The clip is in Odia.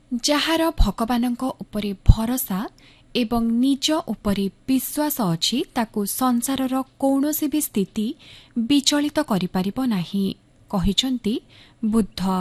ଯାହାର ଭଗବାନଙ୍କ ଉପରେ ଭରସା ଏବଂ ନିଜ ଉପରେ ବିଶ୍ୱାସ ଅଛି ତାକୁ ସଂସାରର କୌଣସି ବି ସ୍ଥିତି ବିଚଳିତ କରିପାରିବ ନାହିଁ, କହିଛନ୍ତି ବୁଦ୍ଧ।